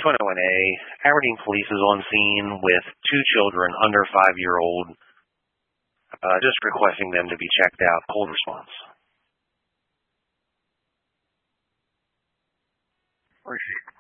201A, Aberdeen Police is on scene with two children under 5-year-old, just requesting them to be checked out. Cold response. Where's she?